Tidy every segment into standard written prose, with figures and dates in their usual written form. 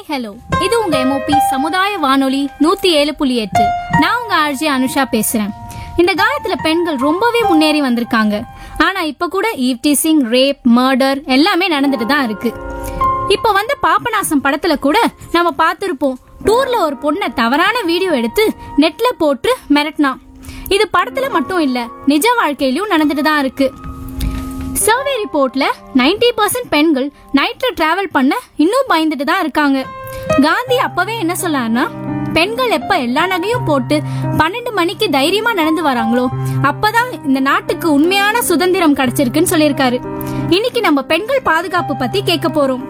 Hello, இது உங்க MOP சமுதாய வானொலி 107.8. நான் உங்க ஆர்ஜி அனுஷா பேசுறேன். இந்த காலத்துல பெண்கள் ரொம்பவே முன்னேறி வந்திருக்காங்க. ஆனா இப்ப கூட ஈவ் டீசிங், ரேப், மர்டர் எல்லாமே நடந்துட்டு தான் இருக்கு. இப்ப வந்த பாபநாசம் படத்துல கூட நம்ம பார்த்திருப்போம். டூர்ல ஒரு பொண்ணை தவறான வீடியோ எடுத்து நெட்ல போட்டு மிரட்டினான். இது படத்துல மட்டும் இல்ல, நிஜ வாழ்க்கையிலும் நடந்துட்டு தான் இருக்கு. சர்வே ரிப்போர்ட்ல 90% பெண்கள் நைட்ல டிராவல் பண்ண இன்னும் பயந்துட்டு தான் இருக்காங்க. காந்தி அப்பவே என்ன சொன்னார்னா, பெண்கள் எப்ப எல்லா நகையும் போட்டு 12 மணிக்கு தைரியமா நடந்து வராங்களோ அப்பதான் இந்த நாட்டுக்கு உண்மையான சுதந்திரம் கிடைச்சிருக்குன்னு சொல்லியிருக்காரு. இன்னைக்கு நம்ம பெண்கள் பாதுகாப்பு பத்தி கேட்க போறோம்.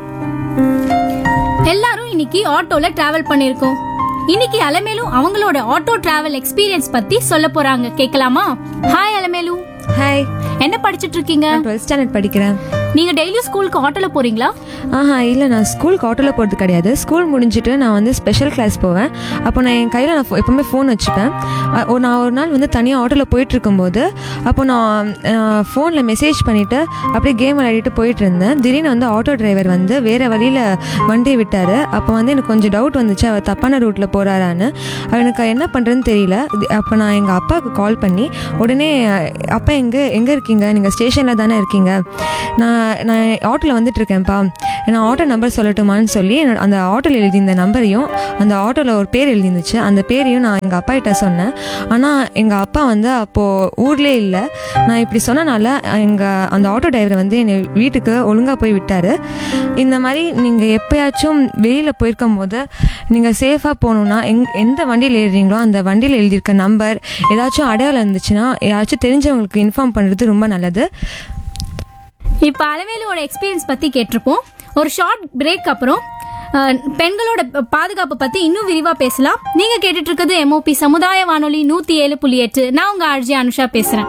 எல்லாரும் இன்னைக்கு ஆட்டோல டிராவல் பண்ணிருக்கோம். இன்னைக்கு அலமேலு அவங்களோட ஆட்டோ டிராவல் எக்ஸ்பீரியன்ஸ் பத்தி சொல்ல போறாங்க. கேட்கலாமா? ஹாய் அலமேலு. ஹாய், என்ன படிச்சிட்டு இருக்கீங்க? 12th ஸ்டாண்டர்ட் படிக்கிறேன். நீங்க டெய்லி ஸ்கூலுக்கு ஆட்டோல போறீங்களா? இல்லை, நான் ஸ்கூலுக்கு ஆட்டோவில் போகிறது கிடையாது. ஸ்கூல் முடிஞ்சுட்டு நான் வந்து ஸ்பெஷல் கிளாஸ் போவேன். அப்போ நான் என் கையில் எப்போவுமே ஃபோன் வச்சுப்பேன். நான் ஒரு நாள் வந்து தனியாக ஆட்டோவில் போயிட்டுருக்கும்போது அப்போ நான் ஃபோனில் மெசேஜ் பண்ணிவிட்டு அப்படியே கேம் விளையாடிட்டு போயிட்டு இருந்தேன். திடீர்னு வந்து ஆட்டோ டிரைவர் வந்து வேறு வழியில் வண்டியை விட்டார். அப்போ வந்து எனக்கு கொஞ்சம் டவுட் வந்துச்சு, அவர் தப்பான ரூட்டில் போகிறாரான்னு. எனக்கு என்ன பண்ணுறதுன்னு தெரியல. அப்போ நான் எங்கள் அப்பாவுக்கு கால் பண்ணி உடனே, அப்பா எங்கே இருக்கீங்க? நீங்கள் ஸ்டேஷனில் தானே இருக்கீங்க? நான் ஆட்டோவில் வந்துட்டுருக்கேன்ப்பா, நான் ஆட்டோ நம்பர் சொல்லட்டுமான்னு சொல்லி அந்த ஆட்டோவில் எழுதியிருந்த நம்பரையும் அந்த ஆட்டோவில் ஒரு பேர் எழுதிருந்துச்சு, அந்த பேரையும் நான் எங்கள் அப்பா கிட்ட சொன்னேன். ஆனால் எங்கள் அப்பா வந்து அப்போது ஊர்லேயே இல்லை. நான் இப்படி சொன்னனால அந்த ஆட்டோ டிரைவர் வந்து என்னை வீட்டுக்கு ஒழுங்காக போய் விட்டார். இந்த மாதிரி நீங்கள் எப்போயாச்சும் வெளியில் போயிருக்கும் போது நீங்கள் சேஃபாக போகணுன்னா எந்த வண்டியில் எழுதுறீங்களோ அந்த வண்டியில் எழுதியிருக்க நம்பர் ஏதாச்சும் அடையாளம் இருந்துச்சுன்னா ஏதாச்சும் தெரிஞ்சவங்களுக்கு இன்ஃபார்ம் பண்ணுறது ரொம்ப நல்லது. இப்ப அலமேலுவோட எக்ஸ்பீரியன்ஸ் பத்தி கேட்டிருப்போம். ஒரு ஷார்ட் பிரேக் அப்புறம் பெண்களோட பாதுகாப்பு பத்தி இன்னும் விரிவா பேசலாம். நீங்க கேட்டுட்டு இருக்கிறது எம்ஓபி சமுதாய வானொலி 107.8. நான் உங்க ஆர்ஜி அனுஷா பேசுறேன்.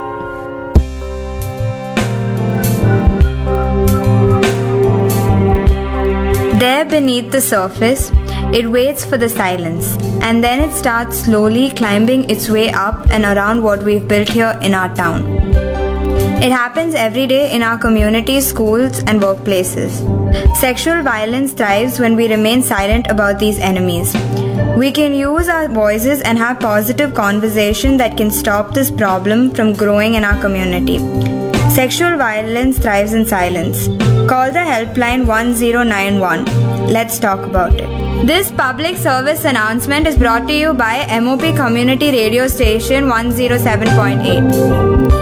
There beneath the surface, it waits for the silence, and then it starts slowly climbing its way up and around what we've built here in our town. It happens every day in our communities, schools, and workplaces. Sexual violence thrives when we remain silent about these enemies. We can use our voices and have positive conversation that can stop this problem from growing in our community. Sexual violence thrives in silence. Call the helpline 1091. Let's talk about it. This public service announcement is brought to you by MOP Community Radio Station 107.8.